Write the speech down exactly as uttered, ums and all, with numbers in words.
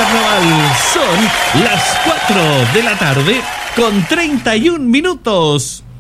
carnaval. Son las cuatro de la tarde con treinta y un minutos.